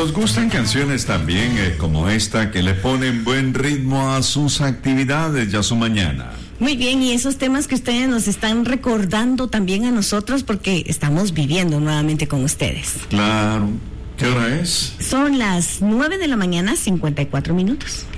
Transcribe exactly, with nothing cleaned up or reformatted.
Nos gustan canciones también eh, como esta que le ponen buen ritmo a sus actividades y a su mañana. Muy bien, y esos temas que ustedes nos están recordando también a nosotros porque estamos viviendo nuevamente con ustedes. Claro. ¿Qué hora es? Son las nueve de la mañana, cincuenta y cuatro minutos.